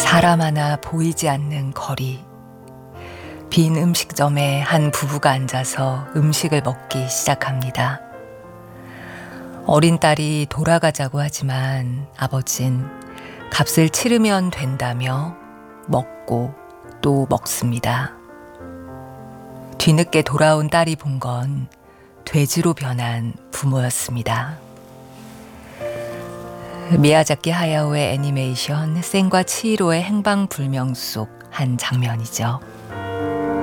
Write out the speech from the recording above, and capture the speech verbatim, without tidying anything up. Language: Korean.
사람 하나 보이지 않는 거리. 빈 음식점에 한 부부가 앉아서 음식을 먹기 시작합니다. 어린 딸이 돌아가자고 하지만 아버진 값을 치르면 된다며 먹고 또 먹습니다. 뒤늦게 돌아온 딸이 본 건 돼지로 변한 부모였습니다. 미야자키 하야오의 애니메이션 생과 치히로의 행방불명 속 한 장면이죠.